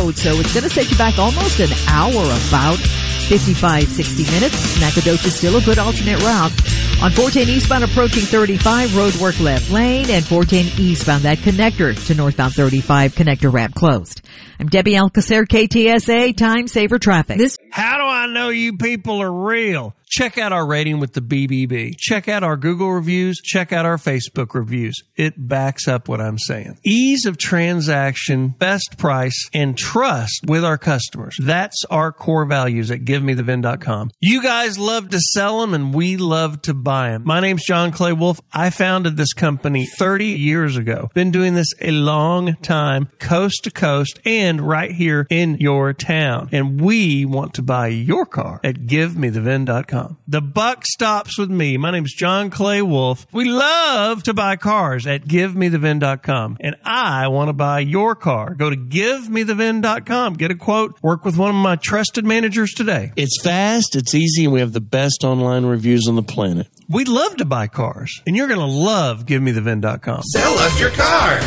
road, so it's going to set you back almost an hour, about 55, 60 minutes. Nacogdoches still a good alternate route. On 410 eastbound approaching 35, roadwork left lane, and 410 eastbound, that connector to northbound 35, connector ramp closed. I'm Debbie Alcacer, KTSA, Time Saver Traffic. How do I know you people are real? Check out our rating with the BBB. Check out our Google reviews. Check out our Facebook reviews. It backs up what I'm saying. Ease of transaction, best price, and trust with our customers. That's our core values at GiveMeTheVin.com. You guys love to sell them, and we love to buy them. My name's John Clay Wolf. I founded this company 30 years ago. Been doing this a long time, coast to coast, and right here in your town. And we want to buy your car at GiveMeTheVin.com. The buck stops with me. My name's John Clay Wolf. We love to buy cars at GiveMeTheVin.com. And I want to buy your car. Go to GiveMeTheVin.com. Get a quote. Work with one of my trusted managers today. It's fast, it's easy, and we have the best online reviews on the planet. We love to buy cars. And you're going to love GiveMeTheVin.com. Sell us your car.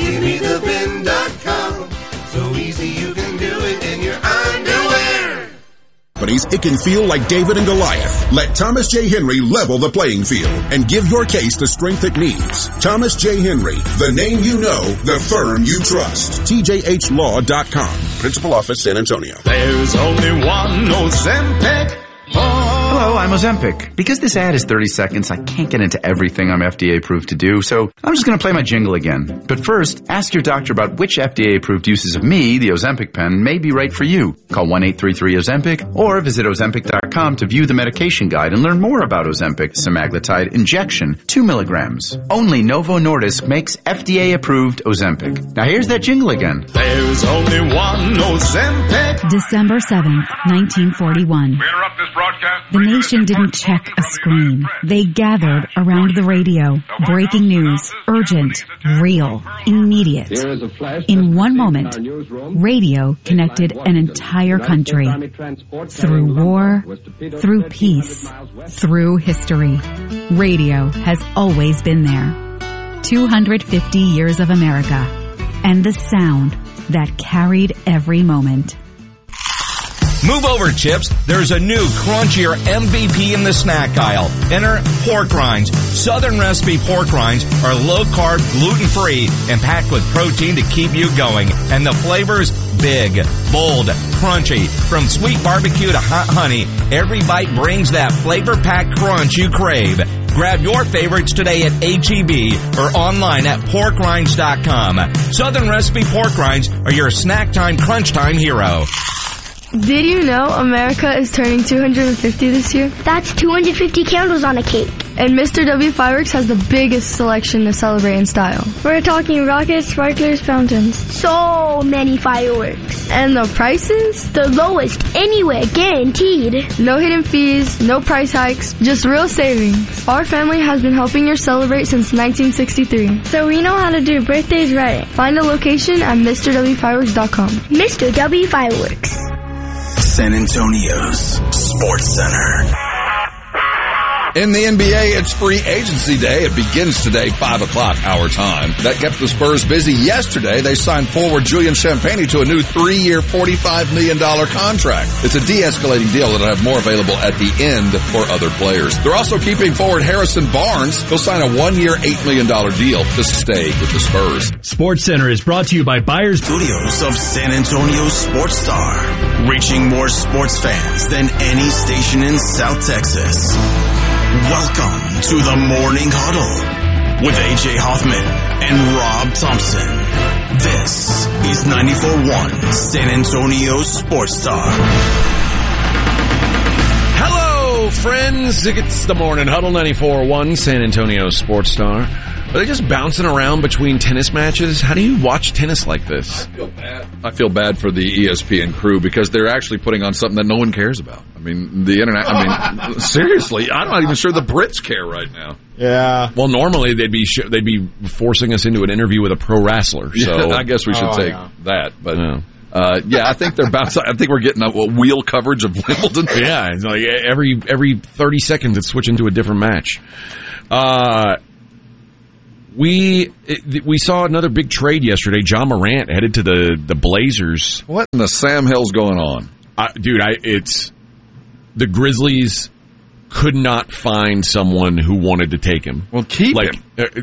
GiveMeTheVin.com. So easy you can do it in your underwear. It can feel like David and Goliath. Let Thomas J. Henry level the playing field and give your case the strength it needs. Thomas J. Henry, the name you know, the firm you trust. TJHLaw.com. Principal Office, San Antonio. There's only one Ozempic. Hello, I'm Ozempic. Because this ad is 30 seconds, I can't get into everything I'm FDA approved to do, so I'm just going to play my jingle again. But first, ask your doctor about which FDA approved uses of me, the Ozempic pen, may be right for you. Call 1-833-OZEMPIC or visit Ozempic.com to view the medication guide and learn more about Ozempic semaglutide injection, 2 milligrams. Only Novo Nordisk makes FDA approved Ozempic. Now here's that jingle again. There's only one Ozempic. December 7th, 1941. We interrupt this broadcast. The nation didn't check a screen. They gathered around the radio. Breaking news. Urgent. Real. Immediate. In one moment, radio connected an entire country. Through war, through peace, through history. Radio has always been there. 250 years of America. And the sound that carried every moment. Move over, Chips. There's a new crunchier MVP in the snack aisle. Enter pork rinds. Southern recipe pork rinds are low-carb, gluten-free, and packed with protein to keep you going. And the flavor's big, bold, crunchy. From sweet barbecue to hot honey, every bite brings that flavor-packed crunch you crave. Grab your favorites today at H-E-B or online at porkrinds.com. Southern recipe pork rinds are your snack time, crunch time hero. Did you know America is turning 250 this year? That's 250 candles on a cake. And Mr. W Fireworks has the biggest selection to celebrate in style. We're talking rockets, sparklers, fountains. So many fireworks. And the prices? The lowest anywhere, guaranteed. No hidden fees, no price hikes, just real savings. Our family has been helping you celebrate since 1963. So we know how to do birthdays right. Find a location at MrWFireworks.com. Mr. W Fireworks. San Antonio's Sports Center. In the NBA, it's free agency day. It begins today, 5 o'clock our time. That kept the Spurs busy yesterday. They signed forward Julian Champagnie to a new 3-year, $45 million contract. It's a de-escalating deal that'll have more available at the end for other players. They're also keeping forward Harrison Barnes. He'll sign a 1-year, $8 million deal to stay with the Spurs. Sports Center is brought to you by Buyers Studios of San Antonio Sports Star, reaching more sports fans than any station in South Texas. Welcome to the Morning Huddle with A.J. Hoffman and Rob Thompson. This is 94.1 San Antonio Sports Star. Hello, friends. It's the Morning Huddle, 94.1 San Antonio Sports Star. Are they just bouncing around between tennis matches? How do you watch tennis like this? I feel bad for the ESPN crew because they're actually putting on something that no one cares about. I mean, the internet. I mean, seriously, I'm not even sure the Brits care right now. Yeah. Well, normally they'd be forcing us into an interview with a pro wrestler. So I guess we should take that. But I think they're bouncing. I think we're getting a wheel coverage of Wimbledon. Yeah, it's like every 30 seconds it's switching to a different match. We saw another big trade yesterday. John Morant headed to the Blazers. What in the Sam Hill's going on? It's the Grizzlies could not find someone who wanted to take him. Well, keep him.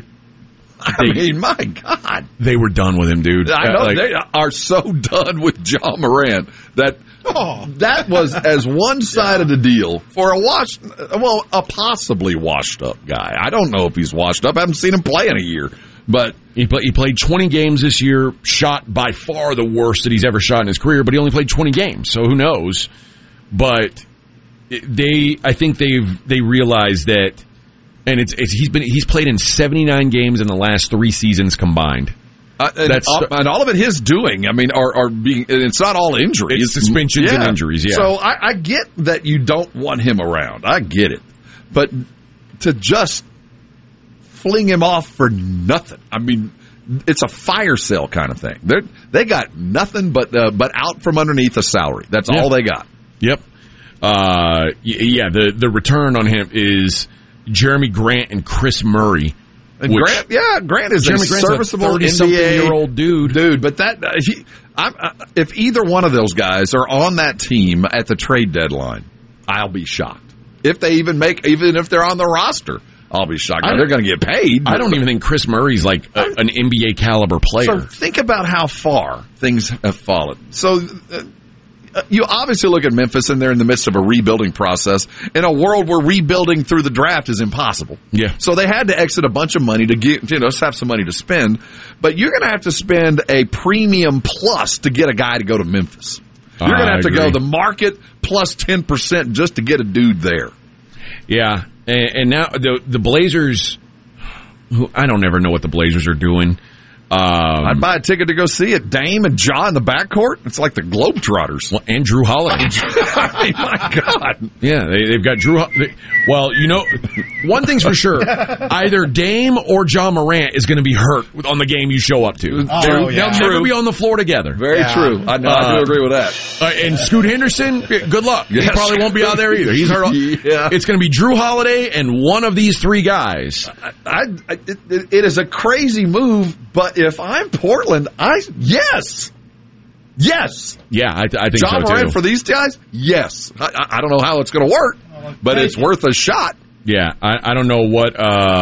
My God. They were done with him, dude. I know. They are so done with John Morant that was as one-sided a deal for a possibly washed-up guy. I don't know if he's washed up. I haven't seen him play in a year. But he played 20 games this year, shot by far the worst that he's ever shot in his career, but he only played 20 games, so who knows. But I think they realize that, and he's played in 79 games in the last 3 seasons combined. And all of it his doing. I mean, are being. It's not all injuries. It's suspensions and injuries. Yeah. So I get that you don't want him around. I get it, but to just fling him off for nothing. I mean, it's a fire sale kind of thing. They got nothing but out from underneath a salary. That's all they got. Yep. The return on him is Jeremy Grant and Chris Murray. And Grant is a serviceable NBA-year-old dude. But if either one of those guys are on that team at the trade deadline, I'll be shocked. If even if they're on the roster, I'll be shocked. They're going to get paid. I don't even think Chris Murray's like an NBA caliber player. So think about how far things have fallen. So you obviously look at Memphis, and they're in the midst of a rebuilding process in a world where rebuilding through the draft is impossible. Yeah. So they had to exit a bunch of money to get, have some money to spend. But you're going to have to spend a premium plus to get a guy to go to Memphis. You're going to have to go the market plus 10% just to get a dude there. Yeah. And now the Blazers, I don't ever know what the Blazers are doing. I'd buy a ticket to go see it. Dame and Ja in the backcourt. It's like the Globetrotters. Well, and Drew Holiday. I mean, my God. Yeah, they've got Drew. Well, one thing's for sure: either Dame or John Morant is going to be hurt on the game you show up to. They'll never be on the floor together. Very true. I do agree with that. And Scoot Henderson, good luck. Yes. He probably won't be out there either. He's hurt. Yeah. It's going to be Drew Holiday and one of these 3 guys. It is a crazy move, but if I'm Portland, yes. Yeah, I think John so too. Morant for these guys, yes. I don't know how it's going to work, but it's worth a shot. Yeah, I don't know what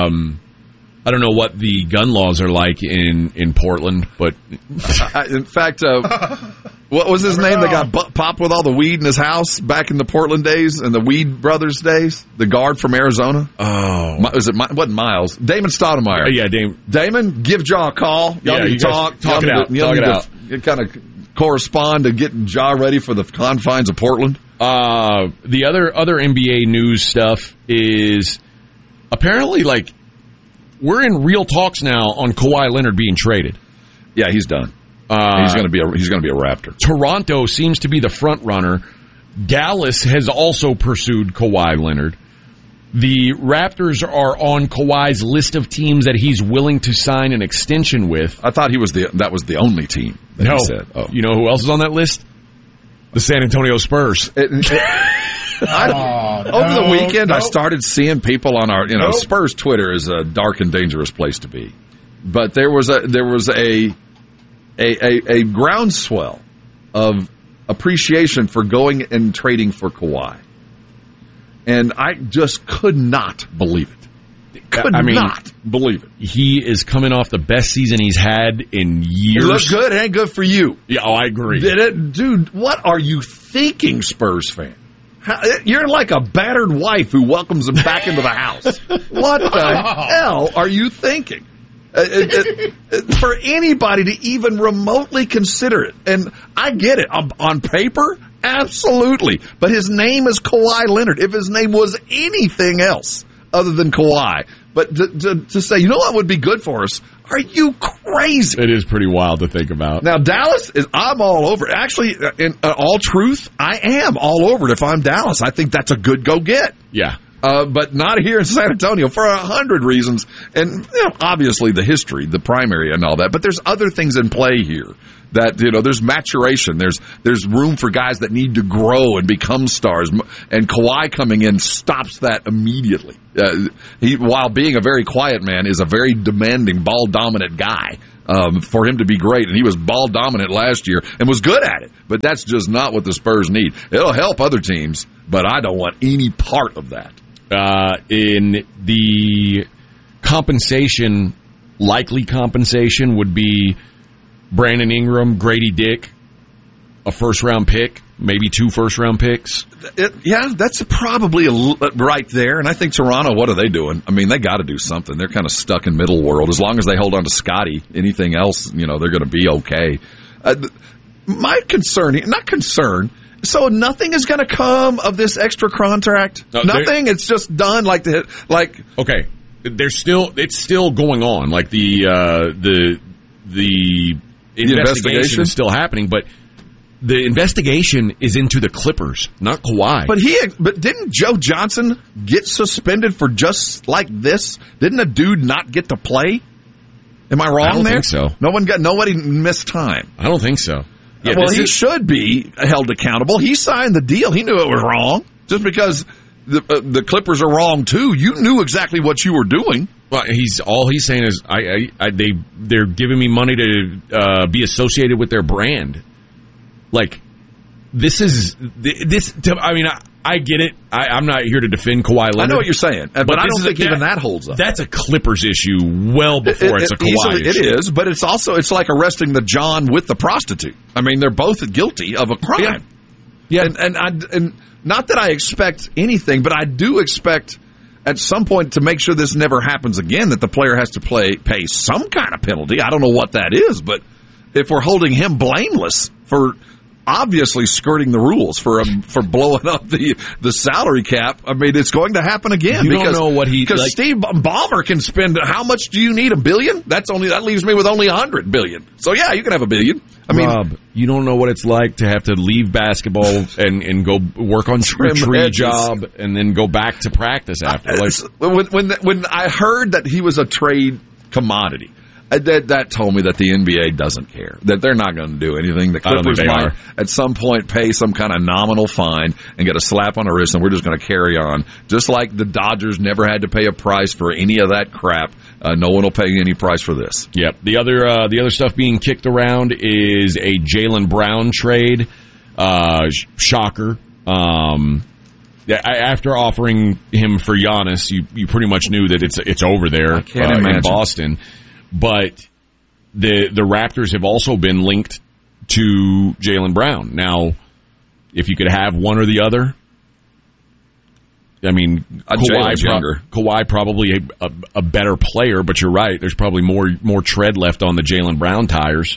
the gun laws are like in Portland, but in fact, what was his name that got popped with all the weed in his house back in the Portland days and the Weed Brothers days? The guard from Arizona. Oh, wasn't Miles? Damon Stoudemire. Yeah, Damon, give Ja a call. Y'all need to talk it out. Kind of correspond to getting Ja ready for the confines of Portland. The other NBA news stuff is apparently we're in real talks now on Kawhi Leonard being traded. Yeah, he's done. He's going to be a Raptor. Toronto seems to be the front runner. Dallas has also pursued Kawhi Leonard. The Raptors are on Kawhi's list of teams that he's willing to sign an extension with. I thought that was the only team that he said. Oh. You know who else is on that list? The San Antonio Spurs. Over the weekend, I started seeing people on our, Spurs Twitter is a dark and dangerous place to be. But there was a groundswell of appreciation for going and trading for Kawhi. And I just could not believe it. Could not believe it. He is coming off the best season he's had in years. It looks good. It ain't good for you. Yeah, I agree. Dude, what are you thinking, Spurs fan? You're like a battered wife who welcomes him back into the house. What the hell are you thinking? For anybody to even remotely consider it. And I get it. On paper, absolutely. But his name is Kawhi Leonard. If his name was anything else other than Kawhi. But to say, what would be good for us? Are you crazy? It is pretty wild to think about. Now, Dallas, I'm all over it. Actually, in all truth, I am all over it if I'm Dallas. I think that's a good go-get. Yeah. But not here in San Antonio for 100 reasons. And obviously the history, the primary and all that. But there's other things in play here that, there's maturation. There's room for guys that need to grow and become stars. And Kawhi coming in stops that immediately. He, while being a very quiet man, is a very demanding, ball-dominant guy. For him to be great, and he was ball-dominant last year and was good at it. But that's just not what the Spurs need. It'll help other teams, but I don't want any part of that. In the compensation, likely compensation would be Brandon Ingram, Grady Dick, a first-round pick, maybe 2 first-round picks. That's probably right there. And I think Toronto, what are they doing? I mean, they got to do something. They're kind of stuck in middle world. As long as they hold on to Scotty, anything else, they're going to be okay. My concern, not concern, so nothing is going to come of this extra contract? No, nothing? It's just done Okay. It's still going on. Like the investigation is still happening, but the investigation is into the Clippers, not Kawhi. But didn't Joe Johnson get suspended for just like this? Didn't a dude not get to play? Am I wrong there? I don't think so. Nobody missed time. I don't think so. Yeah, he should be held accountable. He signed the deal. He knew it was wrong. Just because the Clippers are wrong too, you knew exactly what you were doing. Well, all he's saying is they're giving me money to be associated with their brand. Like, I get it. I'm not here to defend Kawhi Leonard. I know what you're saying, but I don't think even that holds up. That's a Clippers issue well before it's a Kawhi issue. It is, but it's like arresting the John with the prostitute. I mean, they're both guilty of a crime. Yeah. And not that I expect anything, but I do expect at some point to make sure this never happens again, that the player has to pay some kind of penalty. I don't know what that is, but if we're holding him blameless for obviously skirting the rules, for blowing up the salary cap, I mean, it's going to happen again. You don't know what because Steve Ballmer can spend. How much do you need? $1 billion? That leaves me with only $100 billion. So yeah, you can have $1 billion. I mean, Rob, you don't know what it's like to have to leave basketball and go work on your tree job and then go back to practice after. When I heard that he was a trade commodity, that told me that the NBA doesn't care, that they're not going to do anything. The Clippers might at some point pay some kind of nominal fine and get a slap on the wrist, and we're just going to carry on. Just like the Dodgers never had to pay a price for any of that crap, no one will pay any price for this. Yep. The other stuff being kicked around is a Jaylen Brown trade. Shocker. After offering him for Giannis, you pretty much knew that it's over there in Boston. But the Raptors have also been linked to Jaylen Brown. Now, if you could have one or the other, I mean, Kawhi probably a better player, but you're right. There's probably more tread left on the Jaylen Brown tires.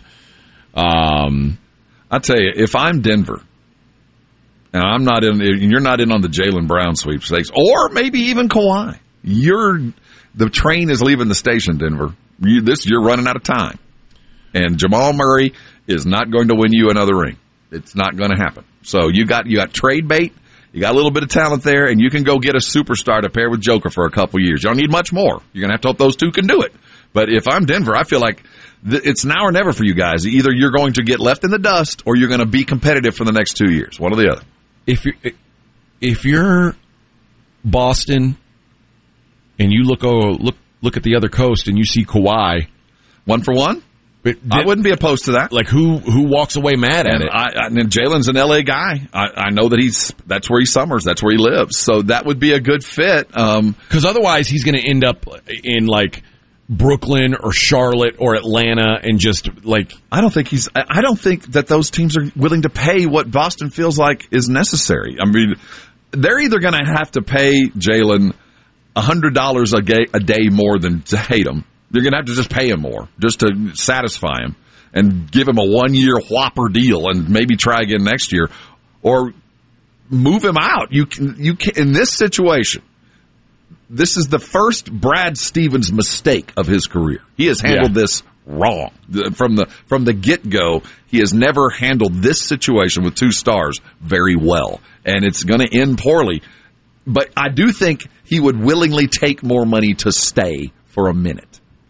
I'll tell you, if I'm Denver, and I'm not in, you're not in on the Jaylen Brown sweepstakes, or maybe even Kawhi, the train is leaving the station, Denver. You're running out of time. And Jamal Murray is not going to win you another ring. It's not going to happen. So you got trade bait, you got a little bit of talent there, and you can go get a superstar to pair with Joker for a couple years. You don't need much more. You're going to have to hope those two can do it. But if I'm Denver, I feel like it's now or never for you guys. Either you're going to get left in the dust or you're going to be competitive for the next 2 years. One or the other. If you're Boston and you look at the other coast and you see Kawhi 1-for-1, I wouldn't be opposed to that. Like who walks away mad at it? And Jalen's an LA guy. I know that that's where he summers, that's where he lives. So that would be a good fit. Because otherwise he's going to end up in like Brooklyn or Charlotte or Atlanta and just like I don't think that those teams are willing to pay what Boston feels like is necessary. I mean, they're either going to have to pay Jalen $100 a day more than Tatum. They're going to have to just pay him more just to satisfy him and give him a 1-year whopper deal and maybe try again next year, or move him out. You can in this situation. This is the first Brad Stevens mistake of his career. He has handled this wrong from the get-go. He has never handled this situation with 2 stars very well, and it's going to end poorly. But I do think he would willingly take more money to stay for a minute.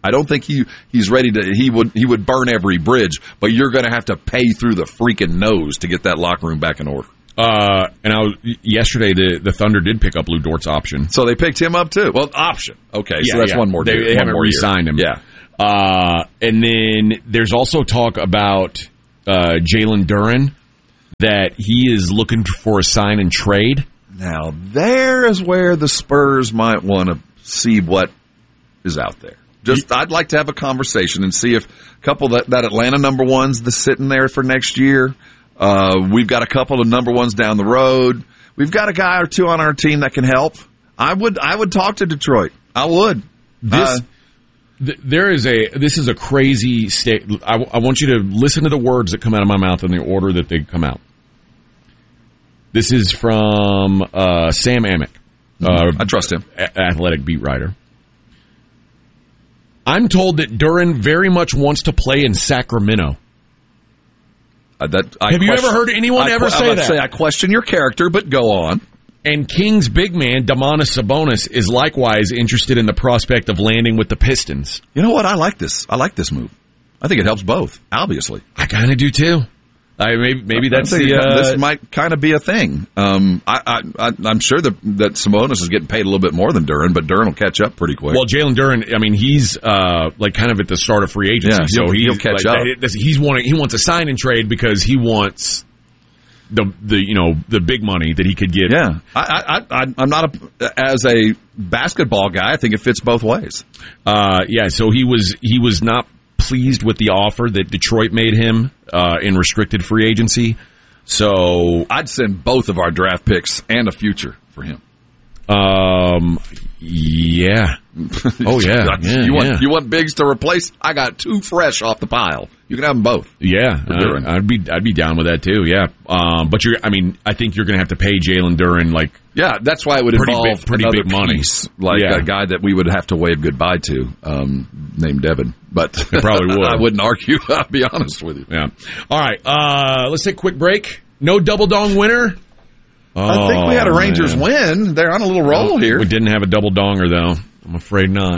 I don't think he's ready to. He would burn every bridge, but you're going to have to pay through the freaking nose to get that locker room back in order. Yesterday the Thunder did pick up Lou Dort's option, so they picked him up too. Well, option. Okay, yeah, so that's one more. They haven't re-signed him. Yeah, and then there's also talk about Jalen Duren, that he is looking for a sign and trade. Now there is where the Spurs might want to see what is out there. I'd like to have a conversation and see if a couple that Atlanta number ones that's sitting there for next year. We've got a couple of number ones down the road. We've got a guy or two on our team that can help. I would talk to Detroit. I would. This is a crazy state. I want you to listen to the words that come out of my mouth in the order that they come out. This is from Sam Amick. I trust him. Athletic beat writer. I'm told that Duren very much wants to play in Sacramento. Have you ever heard anyone ever say that? I question your character, but go on. And Kings big man, Domantas Sabonis, is likewise interested in the prospect of landing with the Pistons. You know what? I like this. I like this move. I think it helps both, obviously. I kind of do, too. Maybe that's this might kind of be a thing. I'm sure that Sabonis is getting paid a little bit more than Duren, but Duren will catch up pretty quick. Well, Jalen Duren, I mean, he's like kind of at the start of free agency, so he'll catch up. He wants a sign and trade because he wants the big money that he could get. Yeah, I'm not as a basketball guy. I think it fits both ways. So he was not pleased with the offer that Detroit made him in restricted free agency. So I'd send both of our draft picks and a future for him. Yeah. Oh yeah. You want bigs to replace? I got two fresh off the pile. You can have them both. Yeah, I'd be down with that too. Yeah, but I think you're going to have to pay Jalen Duren that's why it would involve pretty big money, a guy that we would have to wave goodbye to, named Devin. But it probably would. I wouldn't argue. I'll be honest with you. Yeah. All right. Let's take a quick break. No double dong winner. I think we had a Rangers win. They're on a little roll here. We didn't have a double donger though. I'm afraid not.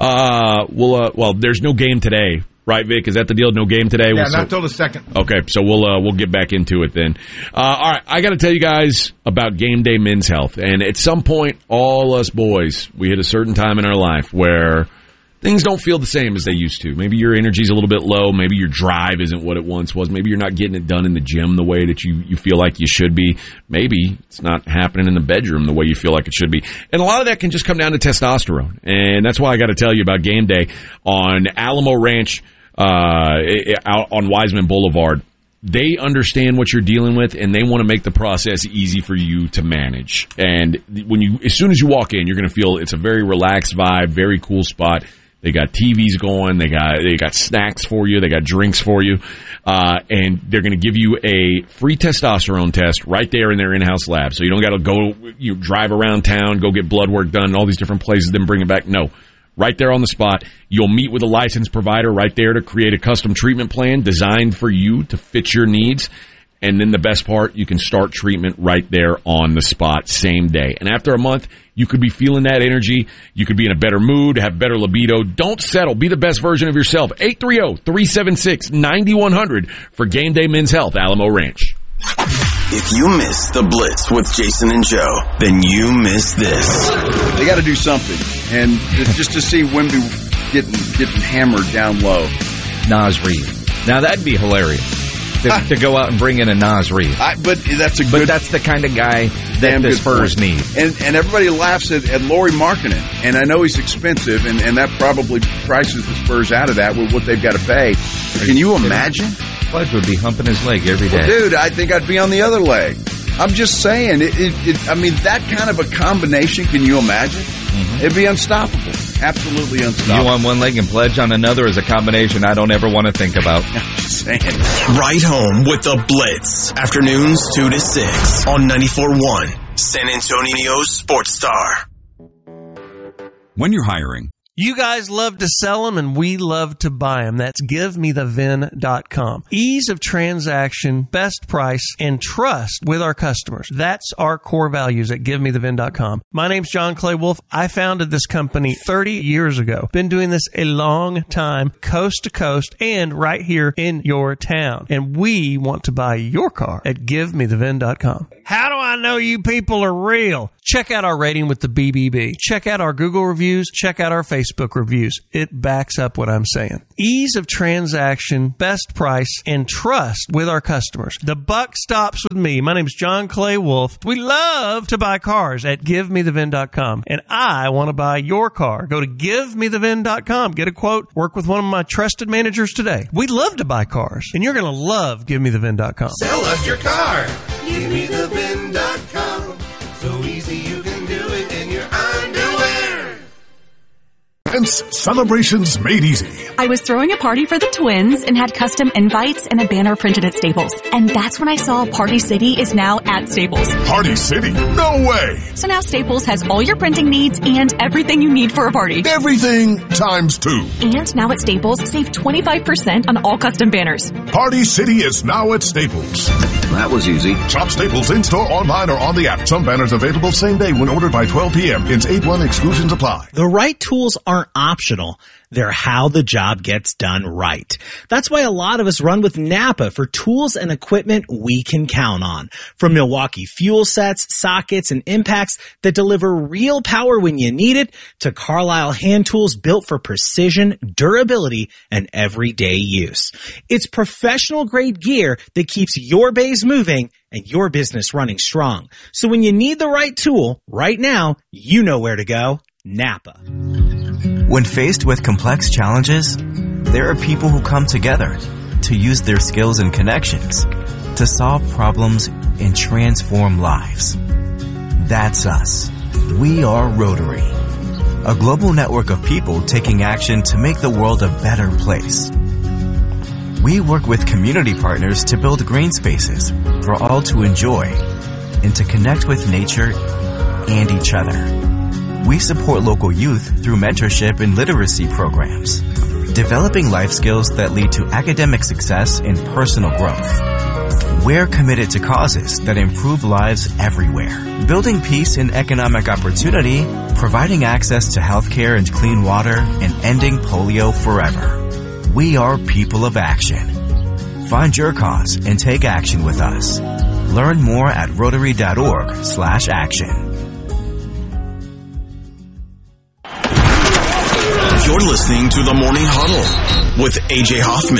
Well, there's no game today. Right, Vic? Is that the deal? No game today? Yeah, not till the second. Okay, so we'll get back into it then. All right, I got to tell you guys about Game Day Men's Health. And at some point, all us boys, we hit a certain time in our life where things don't feel the same as they used to. Maybe your energy's a little bit low. Maybe your drive isn't what it once was. Maybe you're not getting it done in the gym the way that you feel like you should be. Maybe it's not happening in the bedroom the way you feel like it should be. And a lot of that can just come down to testosterone. And that's why I got to tell you about Game Day on Alamo Ranch, out on Wiseman Boulevard. They understand what you're dealing with, and they want to make the process easy for you to manage. And as soon as you walk in, you're going to feel it's a very relaxed vibe, very cool spot. They got TVs going. They got snacks for you. They got drinks for you. And they're going to give you a free testosterone test right there in their in-house lab. So you don't got to go, drive around town, go get blood work done in all these different places, then bring it back. No. Right there on the spot. You'll meet with a licensed provider right there to create a custom treatment plan designed for you to fit your needs. And then the best part, you can start treatment right there on the spot, same day. And after a month, you could be feeling that energy. You could be in a better mood, have better libido. Don't settle. Be the best version of yourself. 830-376-9100 for Game Day Men's Health, Alamo Ranch. If you miss the Blitz with Jason and Joe, then you miss this. They got to do something. And just to see Wemby getting hammered down low. Naz Reid. Now, that'd be hilarious. To go out and bring in a Naz Reid. But that's the kind of guy that the Spurs need. And everybody laughs at Lauri Markkanen. And I know he's expensive, and that probably prices the Spurs out of that with what they've got to pay. Can you imagine? Pledge would be humping his leg every day. Well, dude, I think I'd be on the other leg. I'm just saying. I mean, that kind of a combination, can you imagine? Mm-hmm. It'd be unstoppable. Absolutely unstoppable. You on one leg and Pledge on another is a combination I don't ever want to think about. I'm just saying. Right home with the Blitz. Afternoons 2 to 6 on 94.1 San Antonio Sports Star. When you're hiring, You guys love to sell them, and we love to buy them. That's GiveMeTheVIN.com. Ease of transaction, best price, and trust with our customers. That's our core values at GiveMeTheVIN.com. My name's John Clay Wolf. I founded this company 30 years ago. Been doing this a long time, coast to coast, and right here in your town. And we want to buy your car at GiveMeTheVIN.com. How do I know you people are real? Check out our rating with the BBB. Check out our Google reviews. Check out our Facebook reviews. It backs up what I'm saying. Ease of transaction, best price, and trust with our customers. The buck stops with me. My name's John Clay Wolf. We love to buy cars at GiveMeTheVIN.com. And I want to buy your car. Go to GiveMeTheVIN.com. Get a quote. Work with one of my trusted managers today. We love to buy cars. And you're going to love GiveMeTheVIN.com. Sell us your car. GiveMeTheVIN.com. So easy you can do it in your underwear. Hence, celebrations made easy. I was throwing a party for the twins and had custom invites and a banner printed at Staples. And that's when I saw Party City is now at Staples. Party City? No way! So now Staples has all your printing needs and everything you need for a party. Everything times 2. And now at Staples, save 25% on all custom banners. Party City is now at Staples. That was easy. Shop Staples in-store, online, or on the app. Some banners available same day when ordered by 12 p.m. Ins 8-1 exclusions apply. The right tools aren't optional. They're how the job gets done right. That's why a lot of us run with Napa for tools and equipment we can count on. From Milwaukee fuel sets, sockets, and impacts that deliver real power when you need it, to Carlisle hand tools built for precision, durability, and everyday use. It's professional grade gear that keeps your bays moving and your business running strong. So when you need the right tool, right now, you know where to go. Napa. When faced with complex challenges, there are people who come together to use their skills and connections to solve problems and transform lives. That's us. We are Rotary, a global network of people taking action to make the world a better place. We work with community partners to build green spaces for all to enjoy and to connect with nature and each other. We support local youth through mentorship and literacy programs, developing life skills that lead to academic success and personal growth. We're committed to causes that improve lives everywhere, building peace and economic opportunity, providing access to healthcare and clean water, and ending polio forever. We are people of action. Find your cause and take action with us. Learn more at Rotary.org/action. You're listening to The Morning Huddle with AJ Hoffman.